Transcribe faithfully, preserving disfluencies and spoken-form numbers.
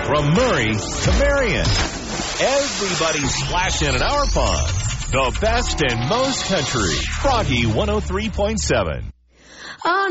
From Murray to Marion, everybody's splashing in our pond. The best and most country. Froggy one oh three point seven. Oh,